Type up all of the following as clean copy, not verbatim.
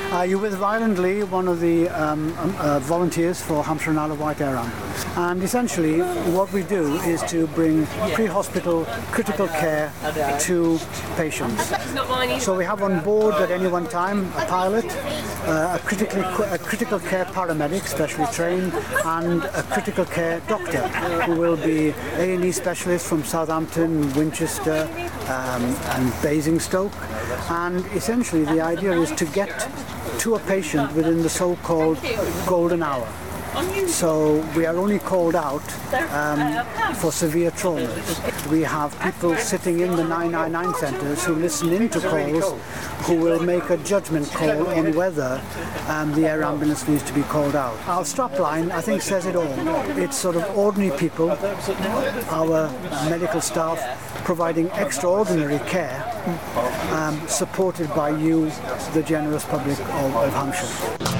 You're with Ryland Lee, one of the volunteers for Hampshire and Isle of Wight Air Ambulance. And essentially what we do is to bring pre-hospital critical care to patients. So we have on board at any one time a pilot, a critical care paramedic, specially trained, and a critical care doctor who will be A&E specialist from Southampton, Winchester and Basingstoke. And essentially the idea is to get to a patient within the so-called golden hour. So we are only called out for severe traumas. We have people sitting in the 999 centres who listen into calls, who will make a judgment call on whether the air ambulance needs to be called out. Our strapline, I think, says it all. It's sort of ordinary people, our medical staff, providing extraordinary care, supported by you, the generous public of Hampshire.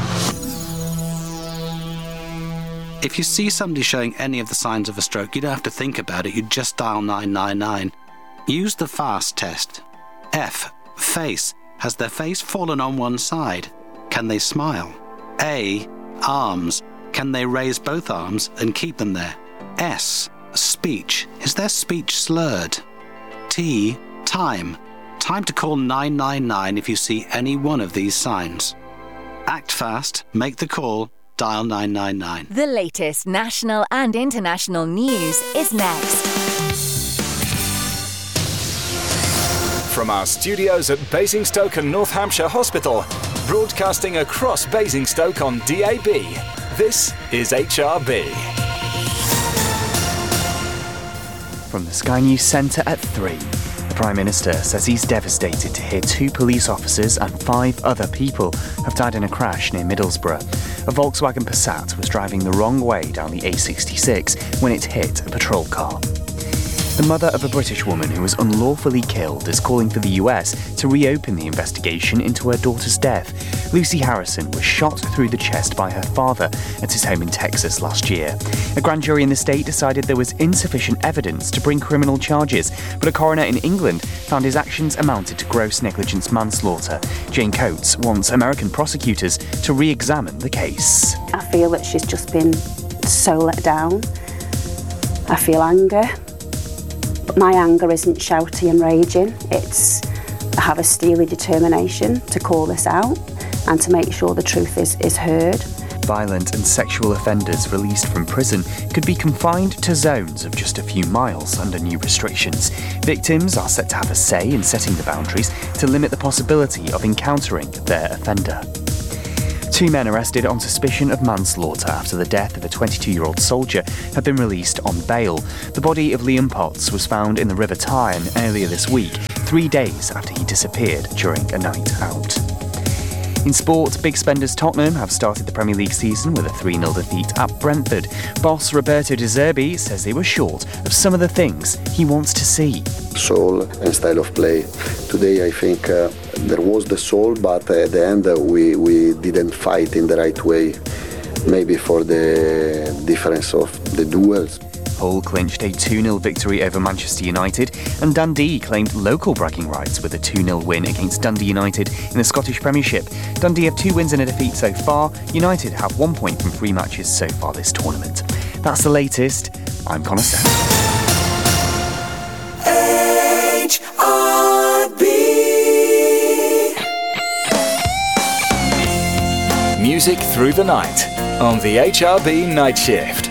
If you see somebody showing any of the signs of a stroke, you don't have to think about it, you just dial 999. Use the FAST test. F. Face. Has their face fallen on one side? Can they smile? A. Arms. Can they raise both arms and keep them there? S. Speech. Is their speech slurred? T. Time. Time to call 999 if you see any one of these signs. Act fast, make the call, dial 999. The latest national and international news is next. From our studios at Basingstoke and North Hampshire Hospital, broadcasting across Basingstoke on DAB, this is HRB. From the Sky News Centre at 3. The Prime Minister says he's devastated to hear 2 police officers and 5 other people have died in a crash near Middlesbrough. A Volkswagen Passat was driving the wrong way down the A66 when it hit a patrol car. The mother of a British woman who was unlawfully killed is calling for the US to reopen the investigation into her daughter's death. Lucy Harrison was shot through the chest by her father at his home in Texas last year. A grand jury in the state decided there was insufficient evidence to bring criminal charges, but a coroner in England found his actions amounted to gross negligence manslaughter. Jane Coates wants American prosecutors to re-examine the case. I feel that she's just been so let down. I feel anger. But my anger isn't shouty and raging. I have a steely determination to call this out and to make sure the truth is heard. Violent and sexual offenders released from prison could be confined to zones of just a few miles under new restrictions. Victims are set to have a say in setting the boundaries to limit the possibility of encountering their offender. 2 men arrested on suspicion of manslaughter after the death of a 22-year-old soldier have been released on bail. The body of Liam Potts was found in the River Tyne earlier this week, 3 days after he disappeared during a night out. In sport, big spenders Tottenham have started the Premier League season with a 3-0 defeat at Brentford. Boss Roberto De Zerbi says they were short of some of the things he wants to see. Soul and style of play. Today I think there was the soul, but at the end we didn't fight in the right way. Maybe for the difference of the duels. Hull clinched a 2-0 victory over Manchester United, and Dundee claimed local bragging rights with a 2-0 win against Dundee United in the Scottish Premiership. Dundee have 2 wins and a defeat so far. United have 1 point from 3 matches so far this tournament. That's the latest. I'm Connor Stout. Music through the night on the HRB Night Shift.